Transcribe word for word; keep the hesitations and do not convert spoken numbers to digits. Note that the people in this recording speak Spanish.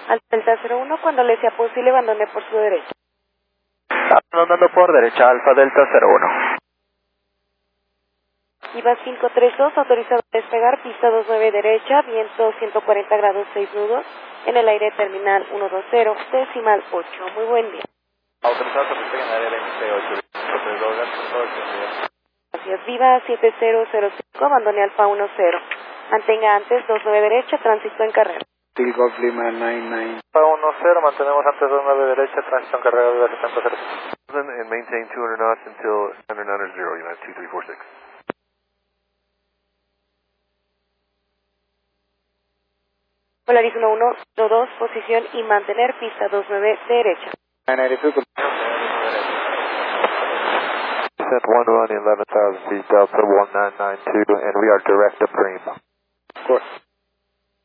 Al Delta cero uno, cuando le sea posible, abandone por su derecha. Abandonando por derecha, Alfa Delta cero uno. IVA cinco tres dos, autorizado a despegar, pista dos nueve derecha, viento ciento cuarenta grados seis nudos, en el aire terminal ciento veinte, decimal ocho. Muy buen día. Autorizado a despegar en el aire veintiocho, tres dos, gracias. Gracias. Viva siete cero cero cinco, abandone Alfa diez. Mantenga antes dos nueve derecha, tránsito en carrera. Till Golf Lima noventa y nueve. Alfa diez, mantenemos antes dos nueve derecha, tránsito en carrera de setenta cero. And maintain two hundred knots until center nine zero, United two three four six. Polaris uno uno cero dos, posición y mantener pista dos nueve derecha. nueve nueve dos. Descent one one, eleven thousand feet, Delta one nine nine two, and we are direct upstream. Of course.